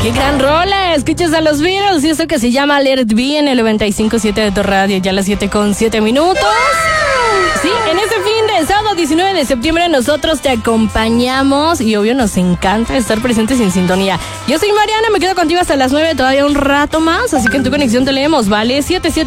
¡Qué gran rola! Escuchas a los Beatles y eso que se llama Let It Be en el 95.7 de tu radio, ya a las 7:07 minutos. Sí, en este fin de sábado 19 de septiembre nosotros te acompañamos y obvio nos encanta estar presentes en sintonía. Yo soy Mariana, me quedo contigo hasta las 9, todavía un rato más, así que en tu conexión te leemos, ¿vale?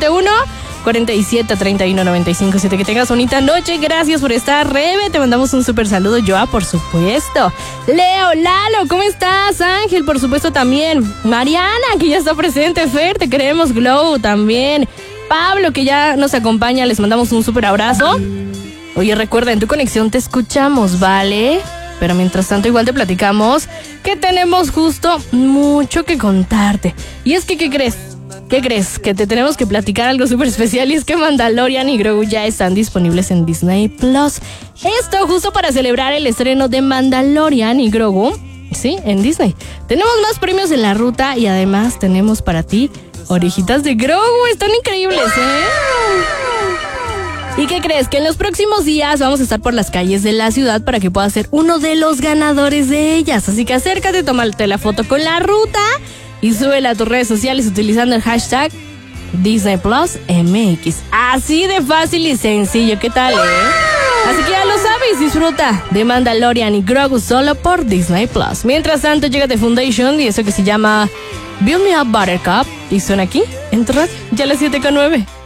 771-4731-957. Que tengas bonita noche, gracias por estar, Rebe, te mandamos un súper saludo, Joa, por supuesto. Leo, Lalo, ¿cómo estás? Ángel, por supuesto también. Mariana, que ya está presente, Fer, te queremos, Glow también. Pablo, que ya nos acompaña, les mandamos un súper abrazo. Oye, recuerda, en tu conexión te escuchamos, ¿vale? Pero mientras tanto igual te platicamos que tenemos justo mucho que contarte. Y es que, ¿qué crees? ¿Qué crees? Que te tenemos que platicar algo súper especial y es que Mandalorian y Grogu ya están disponibles en Disney Plus. Esto justo para celebrar el estreno de Mandalorian y Grogu, sí, en Disney. Tenemos más premios en la ruta y además tenemos para ti orejitas de Grogu. Están increíbles, ¿eh? ¿Y qué crees? Que en los próximos días vamos a estar por las calles de la ciudad para que puedas ser uno de los ganadores de ellas. Así que acércate, tómate la foto con la ruta y súbela a tus redes sociales utilizando el hashtag Disney Plus MX. Así de fácil y sencillo, ¿qué tal, Así que ya lo sabes, disfruta de Mandalorian y Grogu solo por Disney Plus. Mientras tanto, llega The Foundation y eso que se llama Build Me Up Buttercup y suena aquí en tu radio, ya a las 7:09.